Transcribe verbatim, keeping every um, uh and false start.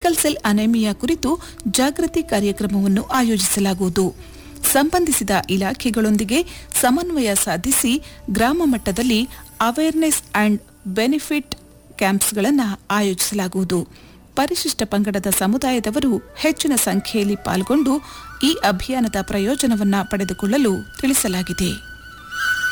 Sickle cell ಅನೆಮಿಯಾ ಕುರಿತು ಜಾಗೃತಿ ಕಾರ್ಯಕ್ರಮವನ್ನು ಆಯೋಜಿಸಲಾಗುವುದು. ಸಂಬಂಧಿಸಿದ ಇಲಾಖೆಗಳೊಂದಿಗೆ ಸಮನ್ವಯ ಸಾಧಿಸಿ ಗ್ರಾಮ ಮಟ್ಟದಲ್ಲಿ ಅವೇರ್ನೆಸ್ ಅಂಡ್ ಬೆನಿಫಿಟ್ ಕ್ಯಾಂಪ್ಸ್ಗಳನ್ನು ಆಯೋಜಿಸಲಾಗುವುದು. ಪರಿಶಿಷ್ಟ ಪಂಗಡದ ಸಮುದಾಯದವರು ಹೆಚ್ಚಿನ ಸಂಖ್ಯೆಯಲ್ಲಿ ಪಾಲ್ಗೊಂಡು ಈ ಅಭಿಯಾನದ ಪ್ರಯೋಜನವನ್ನು ಪಡೆದುಕೊಳ್ಳಲು ತಿಳಿಸಲಾಗಿದೆ.